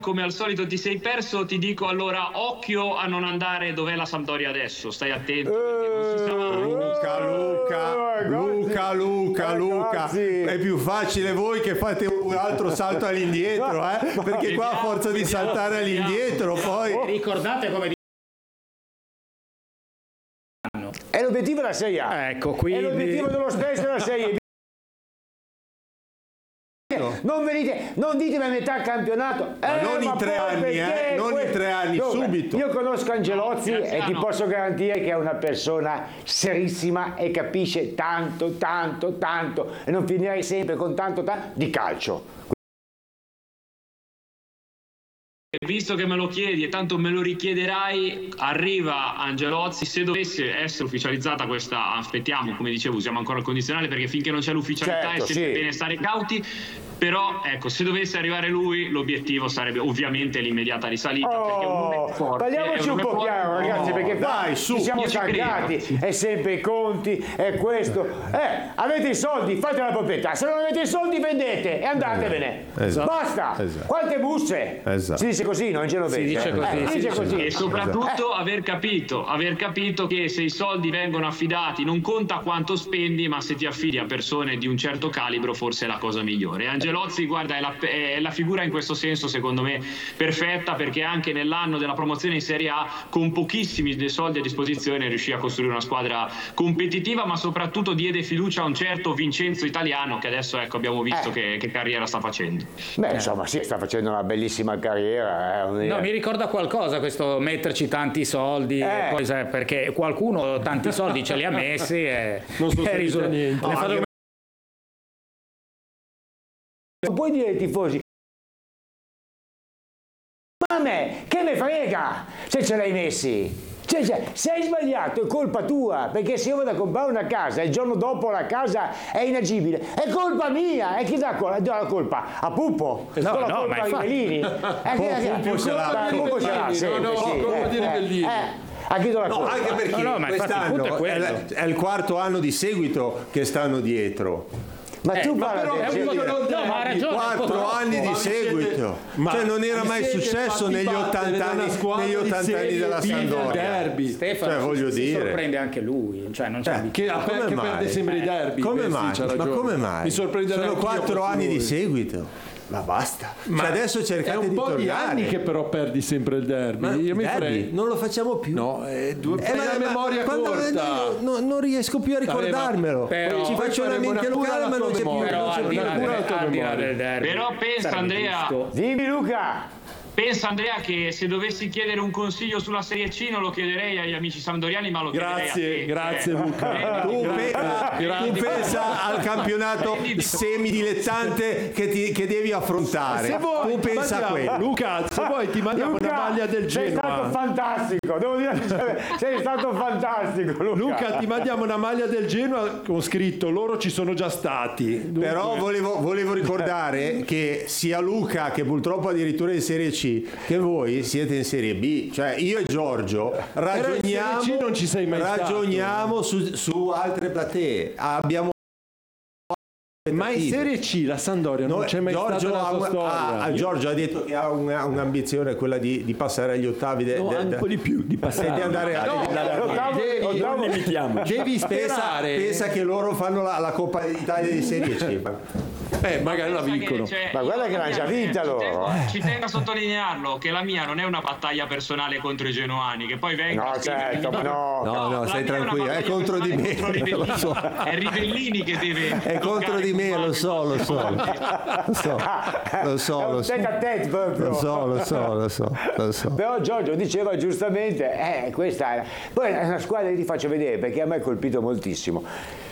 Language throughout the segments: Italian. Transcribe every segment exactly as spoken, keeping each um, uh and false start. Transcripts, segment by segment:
come al solito ti sei perso, ti dico allora occhio a non andare dov'è la Sampdoria adesso, stai attento perché non si sa mai. Luca, Luca, Luca, Luca, Luca, è più facile voi che fate un altro salto all'indietro, eh? Perché qua a forza di saltare all'indietro poi... Ricordate come è l'obiettivo della Serie A. Ecco, quindi... È l'obiettivo dello stesso della Serie B. Non venite, non ditemi a metà campionato. Ma eh, non ma in tre poi anni, perché eh? Non que- in tre anni, Dove? subito. Io conosco Angelotti No, e ti no. posso garantire che è una persona serissima e capisce tanto, tanto, tanto e non finirei sempre con tanto, tanto di calcio. Visto che me lo chiedi e tanto me lo richiederai, arriva Angelozzi. Se dovesse essere ufficializzata questa, aspettiamo, come dicevo, usiamo ancora il condizionale perché finché non c'è l'ufficialità Certo, è sempre sì. bene stare cauti. Però ecco, se dovesse arrivare lui, l'obiettivo sarebbe ovviamente l'immediata risalita. perché è un nome Oh, forte, parliamoci è un nome po' forte. chiaro, ragazzi, No, perché qua dai, su, ci siamo io ci stancati, credo. è sempre i conti, è questo. Eh, avete i soldi, fate la proprietà, se non avete i soldi vendete e andatevene. Esatto. Basta. Esatto. Quante busse? Esatto. Si dice così, no? In genovese. Si dice così, Eh, si si dice dice così. E soprattutto aver capito, aver capito che se i soldi vengono affidati non conta quanto spendi, ma se ti affidi a persone di un certo calibro forse è la cosa migliore. Angelozzi, guarda, è la, è la figura in questo senso secondo me perfetta, perché anche nell'anno della promozione in Serie A con pochissimi soldi a disposizione riuscì a costruire una squadra competitiva, ma soprattutto diede fiducia a un certo Vincenzo Italiano che adesso ecco abbiamo visto Eh. che, che carriera sta facendo. Beh, insomma, sì, sta facendo una bellissima carriera. Eh, No, mi ricorda qualcosa questo metterci tanti soldi, Eh. e poi, sai, perché qualcuno tanti soldi ce li ha messi e Non sono è serviti riso- a niente. ne No, fa anche- Non puoi dire ai tifosi, ma a me, che me frega se ce l'hai messi? Cioè, cioè, se hai sbagliato è colpa tua, perché se io vado a comprare una casa e il giorno dopo la casa è inagibile, è colpa mia. E chi dà col- dà la colpa? A Pupo? No, Do la no, colpa ma ai infatti- Rivellini? E chi- Pupo ce l'ha. Pupo ce l'ha, No, sempre, no, sì, colpa eh, di Rivellini. eh. A chi do la No, colpa? anche perché No, no, ma infatti il punto è quest'anno è, quello. la- è il quarto anno di seguito che stanno dietro. Ma tu ma parla però del è un genere. po' non No, ma ha ragione. Quattro anni di Ma vi siete- seguito, ma cioè non era vi mai siete successo fatti negli battere ottanta da una anni, squadra negli di ottanta anni Serie della B del Sampdoria. derby. Stefano Cioè, voglio si, si dire. sorprende anche lui, cioè non c'è Eh, di- Che, Ma come che mai? perde sempre i derby. Come beh, sì, mai? c'ha Ma ragione. come mai? Mi sorprenderà Sono anch'io quattro fossi anni voi. di seguito. Ma basta. Ma Cioè, adesso cercate è un di po' di tornare. anni che però perdi sempre il derby. Ma Io mi derby, frego. non lo facciamo più. No, è due Eh, hai ma- la ma memoria quando- corta. no, no, non riesco più a ricordarmelo. però- Ci faccio una mente locale, ma non c'è più. però non c'è al di più. là, pure la del, tua al di là memoria. del derby Però pensa, sarebbe Andrea, giusto. Dimmi Luca. Pensa Andrea che se dovessi chiedere un consiglio sulla Serie C non lo chiederei agli amici sampdoriani, ma lo chiederei a Grazie, te. grazie Eh, Luca. prendi- Tu, pe- prendi- tu pensa al campionato semidilettante che, ti- che devi affrontare. Se vuoi, tu ti pensa a mandiamo- quello. Luca, se vuoi ti mandiamo Luca, una maglia del sei stato Genoa. fantastico, devo dire, sei stato fantastico, Luca. Luca, ti mandiamo una maglia del Genoa con scritto loro ci sono già stati. Dunque, Però volevo, volevo ricordare che sia Luca, che purtroppo addirittura in Serie C, che voi siete in Serie B. Cioè io e Giorgio ragioniamo, in Serie C non ci sei mai ragioniamo su, su altre platee. Abbiamo ma in Serie C la Sampdoria non Noi- c'è mai Giorgio stata ha, nella sua un- ha- storia. ha- Giorgio ha detto che ha una- un'ambizione, quella di, di passare agli ottavi de- No, de- un de- po' di più, di e passare. di andare a No, Ottavo- devi, ottavo- Non limitiamoci. devi pensa, sperare. pensa che loro fanno la, la Coppa d'Italia di Serie C. Eh, magari la Pensa che vincono. c'è- Ma guarda che l'hanno già vinta ci loro, tengo- eh. Ci tengo a sottolinearlo che la mia non è una battaglia personale contro i genuani, che poi vengono. No, sì, certo, ma no. No, no, la stai mia è una tranquillo, è battaglia contro di personale me, contro Rivellini. lo so. È Rivellini che deve. È contro di me, lo so, lo so. Lo so, lo so, È lo un so. tête à tête proprio. Lo so, lo so, lo so, lo so. Però Giorgio diceva giustamente, eh, questa è... Poi è una squadra che ti faccio vedere perché a me ha colpito moltissimo.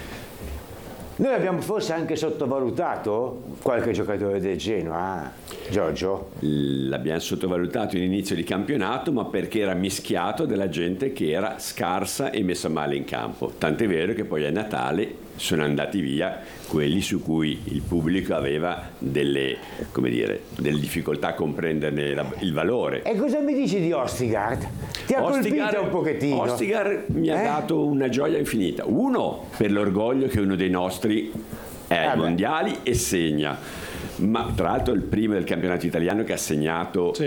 Noi abbiamo forse anche sottovalutato qualche giocatore del Genoa, eh, Giorgio? L'abbiamo sottovalutato in inizio di campionato, ma perché era mischiato della gente che era scarsa e messa male in campo. Tant'è vero che poi a Natale sono andati via quelli su cui il pubblico aveva delle, come dire, delle difficoltà a comprenderne la- il valore. E cosa mi dici di Ostigard? Ti ha colpito un pochettino? Ostigar mi ha Eh? dato una gioia infinita. Uno, per l'orgoglio che uno dei nostri è ai Eh beh. mondiali e segna. Ma tra l'altro è il primo del campionato italiano che ha segnato Sì.